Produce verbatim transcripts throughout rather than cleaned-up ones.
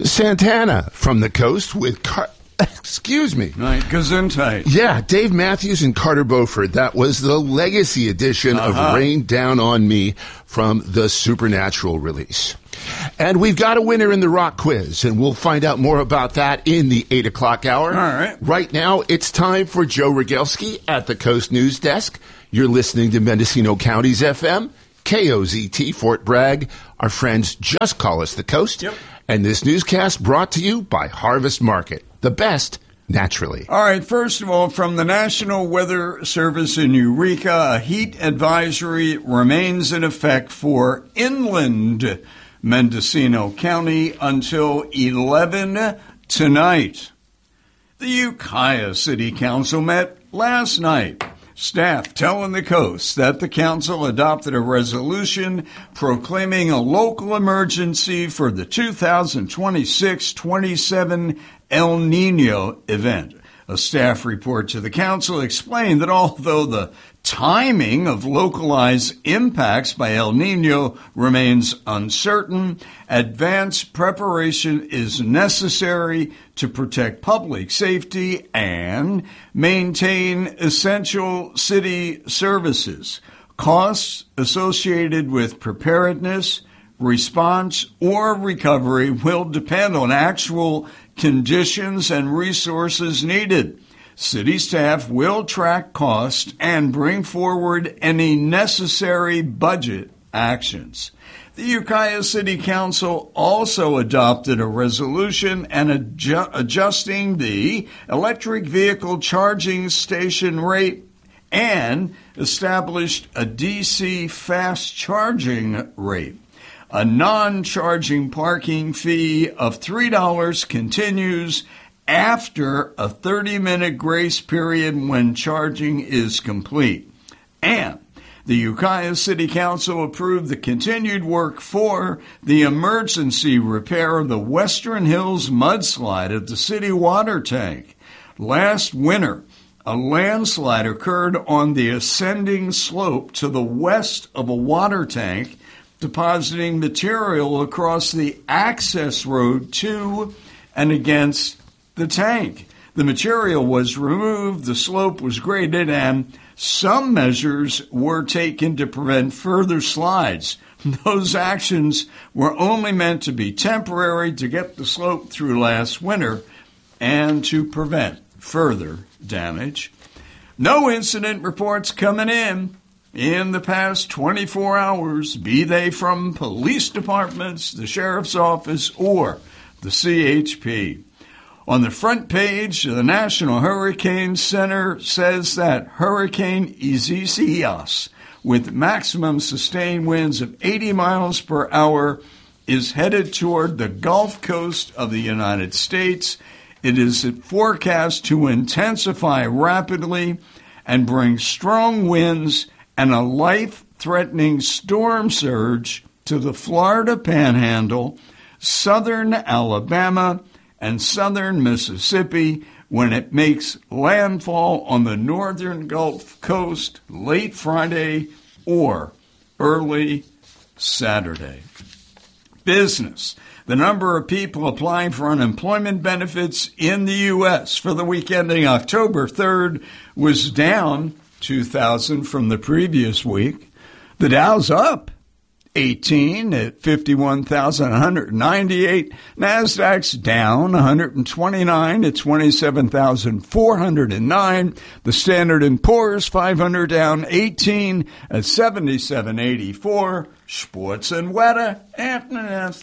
Santana from the coast with Car- excuse me. Right, Gesundheit. Yeah, Dave Matthews and Carter Beauford. That was the legacy edition uh-huh. of Rain Down on Me from the Supernatural release. And we've got a winner in the rock quiz, and we'll find out more about that in the eight o'clock hour. All right. Right now, it's time for Joe Rogelski at the Coast News Desk. You're listening to Mendocino County's F M, K O Z T, Fort Bragg. Our friends just call us the Coast. Yep. And this newscast brought to you by Harvest Market, the best naturally. All right, first of all, from the National Weather Service in Eureka, a heat advisory remains in effect for inland Mendocino County until eleven tonight. The Ukiah City Council met last night. Staff telling the Coast that the council adopted a resolution proclaiming a local emergency for the two thousand twenty-six twenty-seven El Nino event. A staff report to the council explained that although the timing of localized impacts by El Nino remains uncertain, advanced preparation is necessary to protect public safety and maintain essential city services. Costs associated with preparedness, response, or recovery will depend on actual conditions and resources needed. City staff will track costs and bring forward any necessary budget actions. The Ukiah City Council also adopted a resolution and adju- adjusting the electric vehicle charging station rate and established a D C fast charging rate. A non-charging parking fee of three dollars continues after a thirty-minute grace period when charging is complete. And the Ukiah City Council approved the continued work for the emergency repair of the Western Hills mudslide at the city water tank. Last winter, a landslide occurred on the ascending slope to the west of a water tank, depositing material across the access road to and against the tank. The material was removed, the slope was graded, and some measures were taken to prevent further slides. Those actions were only meant to be temporary to get the slope through last winter and to prevent further damage. No incident reports coming in in the past twenty-four hours, be they from police departments, the sheriff's office, or the C H P. On the front page, the National Hurricane Center says that Hurricane Isaias, with maximum sustained winds of eighty miles per hour, is headed toward the Gulf Coast of the United States. It is forecast to intensify rapidly and bring strong winds and a life-threatening storm surge to the Florida Panhandle, southern Alabama, and southern Mississippi when it makes landfall on the northern Gulf Coast late Friday or early Saturday. Business. The number of people applying for unemployment benefits in the U S for the week ending October third was down two thousand from the previous week. The Dow's up eighteen at fifty-one thousand one hundred ninety-eight. NASDAQ's down one hundred twenty-nine at twenty-seven thousand four hundred nine. The Standard and Poor's five hundred down eighteen at seventy-seven eighty-four. Sports and weather, Anthony.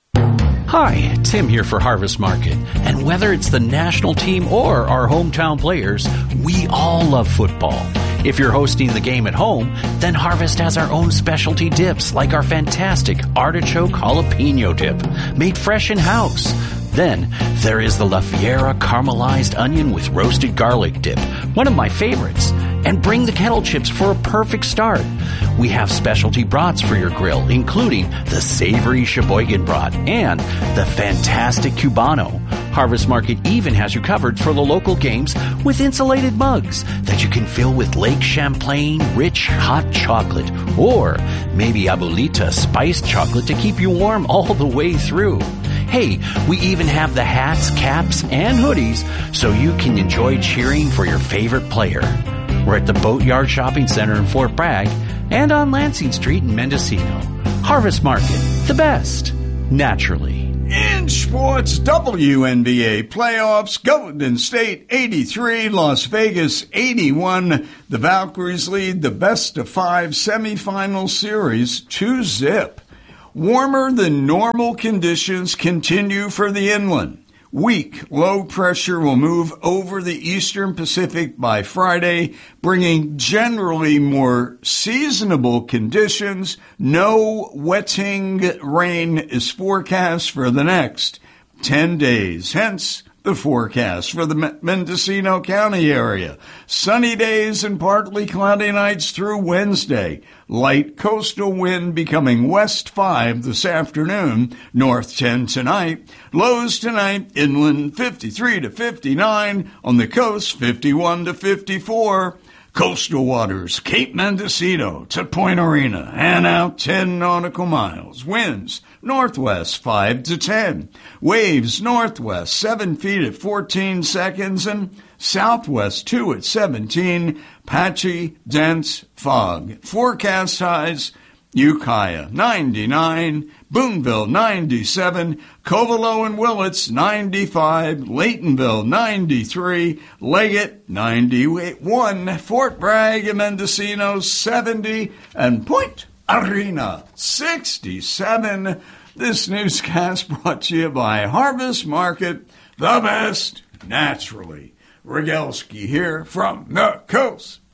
Hi, Tim here for Harvest Market. And whether it's the national team or our hometown players, we all love football. If you're hosting the game at home, then Harvest has our own specialty dips like our fantastic artichoke jalapeno dip, made fresh in-house. Then there is the La Fiera caramelized onion with roasted garlic dip, one of my favorites. And bring the kettle chips for a perfect start. We have specialty brats for your grill, including the savory Sheboygan brat and the fantastic Cubano. Harvest Market even has you covered for the local games with insulated mugs that you can fill with Lake Champlain rich hot chocolate or maybe Abuelita spiced chocolate to keep you warm all the way through. Hey, we even have the hats, caps, and hoodies so you can enjoy cheering for your favorite player. We're at the Boatyard Shopping Center in Fort Bragg and on Lansing Street in Mendocino. Harvest Market, the best, naturally. In sports, W N B A playoffs, Golden State eighty-three, Las Vegas eighty-one. The Valkyries lead the best-of-five semifinal series two zip. Warmer than normal conditions continue for the inland. Weak low pressure will move over the eastern Pacific by Friday, bringing generally more seasonable conditions. No wetting rain is forecast for the next ten days. Hence, the forecast for the Mendocino County area. Sunny days and partly cloudy nights through Wednesday. Light coastal wind becoming west five this afternoon, north ten tonight. Lows tonight, inland fifty-three to fifty-nine, on the coast fifty-one to fifty-four. Coastal waters, Cape Mendocino to Point Arena, and out ten nautical miles. Winds, northwest five to ten. Waves, northwest seven feet at fourteen seconds, and southwest two at seventeen. Patchy, dense fog. Forecast highs, Ukiah ninety-nine, Boonville ninety-seven, Covelo and Willits ninety-five, Laytonville ninety-three, Leggett ninety-one, Fort Bragg and Mendocino seventy, and Point Arena sixty-seven. This newscast brought to you by Harvest Market, the best naturally. Rogalski here from the coast.